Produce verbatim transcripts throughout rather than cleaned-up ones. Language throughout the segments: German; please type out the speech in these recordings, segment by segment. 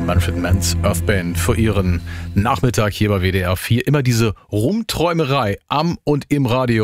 Manfred Mann's Earthband für ihren Nachmittag hier bei W D R vier. Immer diese Rumträumerei am und im Radio.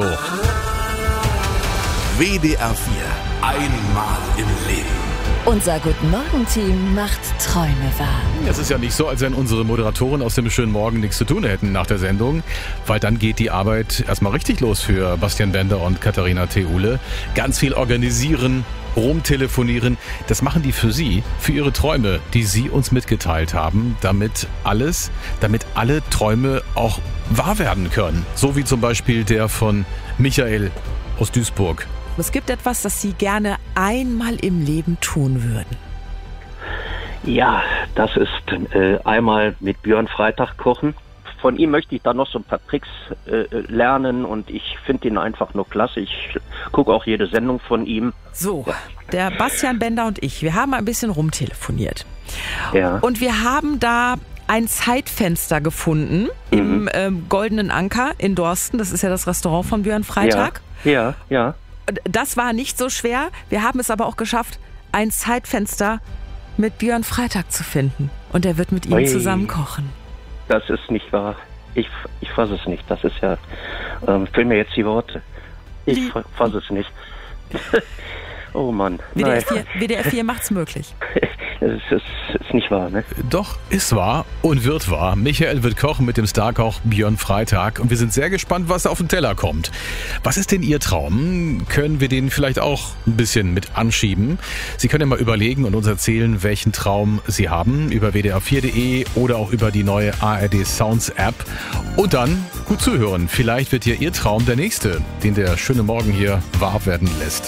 W D R vier. Einmal im Leben. Unser Guten Morgen-Team macht Träume wahr. Es ist ja nicht so, als wenn unsere Moderatoren aus dem schönen Morgen nichts zu tun hätten nach der Sendung, weil dann geht die Arbeit erstmal richtig los für Bastian Bender und Katharina Theule. Ganz viel organisieren, rumtelefonieren, das machen die für Sie, für Ihre Träume, die Sie uns mitgeteilt haben, damit alles, damit alle Träume auch wahr werden können. So wie zum Beispiel der von Michael aus Duisburg. Es gibt etwas, das Sie gerne einmal im Leben tun würden. Ja, das ist äh, einmal mit Björn Freitag kochen. Von ihm möchte ich dann noch so ein paar Tricks äh, lernen und ich finde ihn einfach nur klasse. Ich gucke auch jede Sendung von ihm. So, der Bastian Bender und ich, wir haben ein bisschen rumtelefoniert. Ja. Und wir haben da ein Zeitfenster gefunden mhm. im ähm, Goldenen Anker in Dorsten. Das ist ja das Restaurant von Björn Freitag. Ja, ja, ja. Das war nicht so schwer. Wir haben es aber auch geschafft, ein Zeitfenster mit Björn Freitag zu finden. Und er wird mit ihm Ui. zusammen kochen. Das ist nicht wahr. Ich, ich fasse es nicht. Das ist ja, ähm, fehlen mir jetzt die Worte. Ich Die- fasse es nicht. Oh Mann. W D R Nein. vier, W D R vier macht's möglich. Das ist, das ist nicht wahr, ne? Doch, ist wahr und wird wahr. Michael wird kochen mit dem Starkoch Björn Freitag und wir sind sehr gespannt, was auf den Teller kommt. Was ist denn Ihr Traum? Können wir den vielleicht auch ein bisschen mit anschieben? Sie können ja mal überlegen und uns erzählen, welchen Traum Sie haben über w d r vier punkt d e oder auch über die neue A R D Sounds App. Und dann gut zuhören. Vielleicht wird ja Ihr Traum der nächste, den der schöne Morgen hier wahr werden lässt.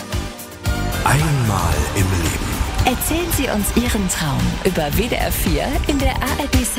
Einmal im Leben. Erzählen Sie uns Ihren Traum über W D R vier in der A R D